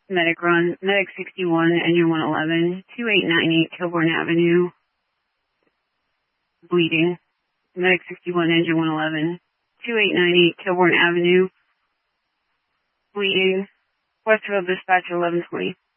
Medic run, Medic 61, engine 111, 2898 Kilbourne Avenue, bleeding. Medic 61, engine 111, 2898 Kilbourne Avenue, bleeding. Westfield Dispatch 1120.